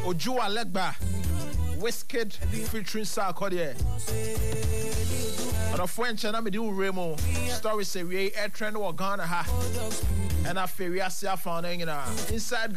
Oju Alegba, Wizkid featuring Sarkodie. And a French and I'm do Remo. Story say we air trend or Ghana ha. And I fear we are found inside